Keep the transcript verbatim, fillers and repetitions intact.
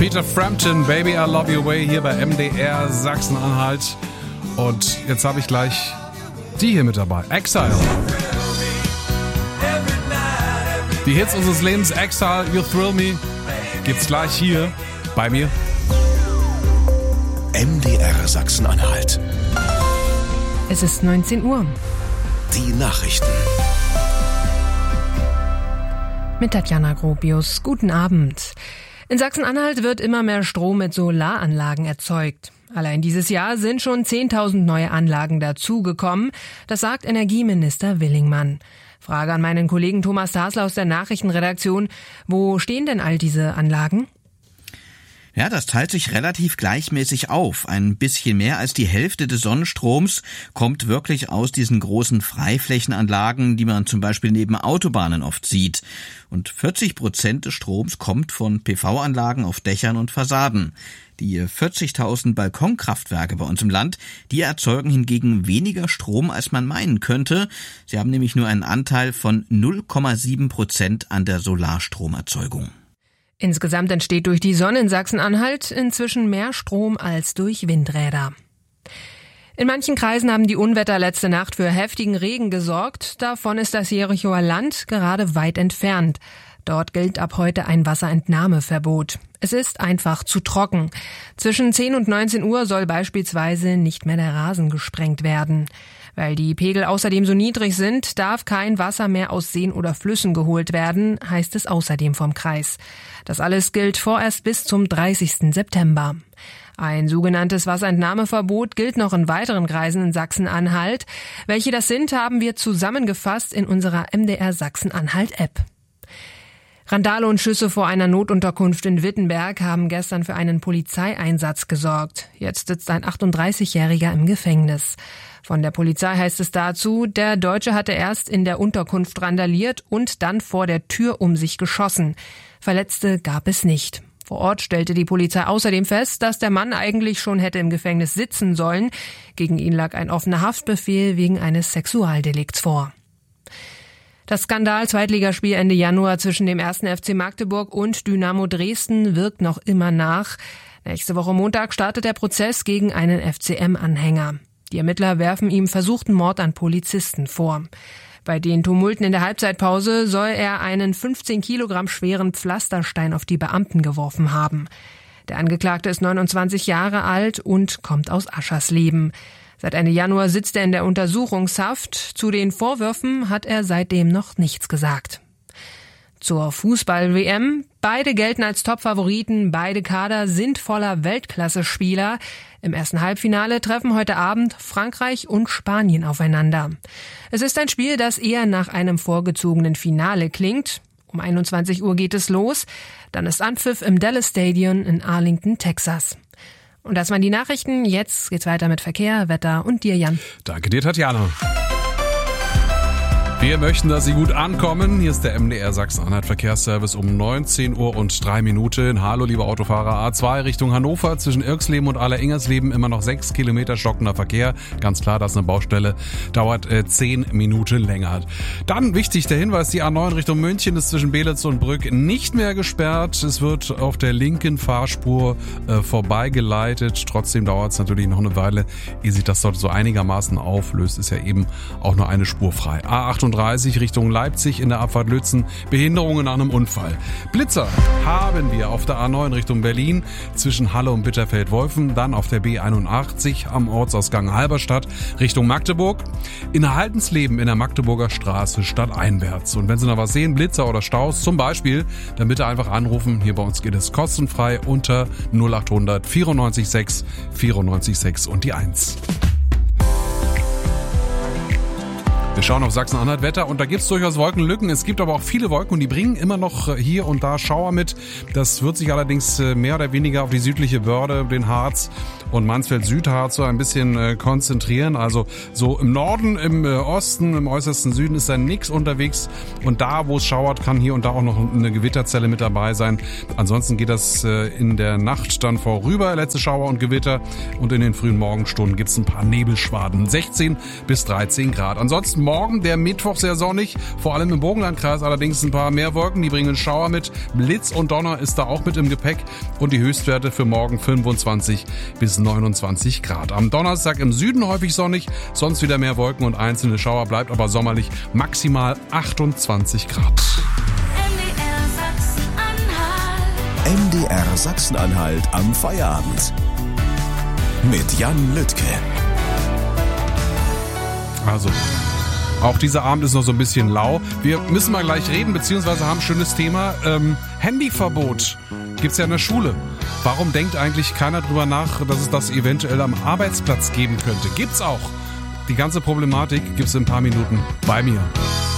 Peter Frampton, Baby I Love Your Way hier bei M D R Sachsen-Anhalt. Und jetzt habe ich gleich die hier mit dabei, Exile. Die Hits unseres Lebens, Exile, You Thrill Me, gibt's gleich hier bei mir. M D R Sachsen-Anhalt. Es ist neunzehn Uhr. Die Nachrichten. Mit Tatjana Gropius. Guten Abend. In Sachsen-Anhalt wird immer mehr Strom mit Solaranlagen erzeugt. Allein dieses Jahr sind schon zehntausend neue Anlagen dazugekommen. Das sagt Energieminister Willingmann. Frage an meinen Kollegen Thomas Tasler aus der Nachrichtenredaktion. Wo stehen denn all diese Anlagen? Ja, das teilt sich relativ gleichmäßig auf. Ein bisschen mehr als die Hälfte des Sonnenstroms kommt wirklich aus diesen großen Freiflächenanlagen, die man zum Beispiel neben Autobahnen oft sieht. Und vierzig Prozent des Stroms kommt von P V-Anlagen auf Dächern und Fassaden. Die vierzigtausend Balkonkraftwerke bei uns im Land, die erzeugen hingegen weniger Strom, als man meinen könnte. Sie haben nämlich nur einen Anteil von null Komma sieben Prozent an der Solarstromerzeugung. Insgesamt entsteht durch die Sonne in Sachsen-Anhalt inzwischen mehr Strom als durch Windräder. In manchen Kreisen haben die Unwetter letzte Nacht für heftigen Regen gesorgt. Davon ist das Jerichoer Land gerade weit entfernt. Dort gilt ab heute ein Wasserentnahmeverbot. Es ist einfach zu trocken. Zwischen zehn und neunzehn Uhr soll beispielsweise nicht mehr der Rasen gesprengt werden. Weil die Pegel außerdem so niedrig sind, darf kein Wasser mehr aus Seen oder Flüssen geholt werden, heißt es außerdem vom Kreis. Das alles gilt vorerst bis zum dreißigsten September. Ein sogenanntes Wasserentnahmeverbot gilt noch in weiteren Kreisen in Sachsen-Anhalt. Welche das sind, haben wir zusammengefasst in unserer M D R Sachsen-Anhalt-App. Randale und Schüsse vor einer Notunterkunft in Wittenberg haben gestern für einen Polizeieinsatz gesorgt. Jetzt sitzt ein achtunddreißigjähriger im Gefängnis. Von der Polizei heißt es dazu, der Deutsche hatte erst in der Unterkunft randaliert und dann vor der Tür um sich geschossen. Verletzte gab es nicht. Vor Ort stellte die Polizei außerdem fest, dass der Mann eigentlich schon hätte im Gefängnis sitzen sollen. Gegen ihn lag ein offener Haftbefehl wegen eines Sexualdelikts vor. Das Skandal-Zweitligaspiel Ende Januar zwischen dem ersten F C Magdeburg und Dynamo Dresden wirkt noch immer nach. Nächste Woche Montag startet der Prozess gegen einen F C M-Anhänger. Die Ermittler werfen ihm versuchten Mord an Polizisten vor. Bei den Tumulten in der Halbzeitpause soll er einen fünfzehn Kilogramm schweren Pflasterstein auf die Beamten geworfen haben. Der Angeklagte ist neunundzwanzig Jahre alt und kommt aus Aschersleben. Seit Ende Januar sitzt er in der Untersuchungshaft. Zu den Vorwürfen hat er seitdem noch nichts gesagt. Zur Fußball-W M. Beide gelten als Top-Favoriten. Beide Kader sind voller Weltklasse-Spieler. Im ersten Halbfinale treffen heute Abend Frankreich und Spanien aufeinander. Es ist ein Spiel, das eher nach einem vorgezogenen Finale klingt. Um einundzwanzig Uhr geht es los. Dann ist Anpfiff im Dallas Stadium in Arlington, Texas. Und das waren die Nachrichten. Jetzt geht's weiter mit Verkehr, Wetter und dir, Jan. Danke dir, Tatjana. Wir möchten, dass Sie gut ankommen. Hier ist der M D R Sachsen-Anhalt Verkehrsservice um neunzehn Uhr und drei Minuten. Hallo, liebe Autofahrer. A zwei Richtung Hannover zwischen Irxleben und Alleringers-Leben immer noch sechs Kilometer stockender Verkehr. Ganz klar, das ist eine Baustelle. Dauert äh, zehn Minuten länger. Dann wichtig der Hinweis, die A neun Richtung München ist zwischen Belitz und Brück nicht mehr gesperrt. Es wird auf der linken Fahrspur äh, vorbeigeleitet. Trotzdem dauert es natürlich noch eine Weile, ehe sich das dort so einigermaßen auflöst. Ist ja eben auch nur eine Spur frei. A achtunddreißig Richtung Leipzig in der Abfahrt Lützen. Behinderungen nach einem Unfall. Blitzer haben wir auf der A neun Richtung Berlin zwischen Halle und Bitterfeld-Wolfen. Dann auf der B einundachtzig am Ortsausgang Halberstadt Richtung Magdeburg. In Haltensleben in der Magdeburger Straße stadteinwärts. Und wenn Sie noch was sehen, Blitzer oder Staus zum Beispiel, dann bitte einfach anrufen. Hier bei uns geht es kostenfrei unter null achthundert vierundneunzig sechs vierundneunzig sechs und die eins. Wir schauen auf Sachsen-Anhalt Wetter und da gibt es durchaus Wolkenlücken. Es gibt aber auch viele Wolken und die bringen immer noch hier und da Schauer mit. Das wird sich allerdings mehr oder weniger auf die südliche Börde, den Harz und Mansfeld-Südharz so ein bisschen äh, konzentrieren. Also so im Norden, im äh, Osten, im äußersten Süden ist da nichts unterwegs und da, wo es schauert, kann hier und da auch noch eine Gewitterzelle mit dabei sein. Ansonsten geht das äh, in der Nacht dann vorüber, letzte Schauer und Gewitter, und in den frühen Morgenstunden gibt's ein paar Nebelschwaden. sechzehn bis dreizehn Grad. Ansonsten morgen, der Mittwoch, sehr sonnig, vor allem im Burgenlandkreis allerdings ein paar mehr Wolken, die bringen Schauer mit. Blitz und Donner ist da auch mit im Gepäck und die Höchstwerte für morgen fünfundzwanzig bis neunundzwanzig Grad. Am Donnerstag im Süden häufig sonnig, sonst wieder mehr Wolken und einzelne Schauer, bleibt aber sommerlich, maximal achtundzwanzig Grad. M D R Sachsen-Anhalt am Feierabend. Mit Jan Lüttke. Also, auch dieser Abend ist noch so ein bisschen lau. Wir müssen mal gleich reden, beziehungsweise haben ein schönes Thema. Ähm, Handyverbot gibt's ja in der Schule. Warum denkt eigentlich keiner drüber nach, dass es das eventuell am Arbeitsplatz geben könnte? Gibt's auch. Die ganze Problematik gibt's in ein paar Minuten bei mir.